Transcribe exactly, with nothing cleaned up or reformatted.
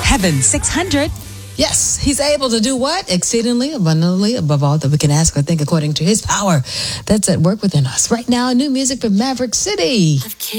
Heaven six hundred. Yes, he's able to do what? Exceedingly, abundantly, above all that we can ask or think according to his power that's at work within us. Right now, new music from Maverick City.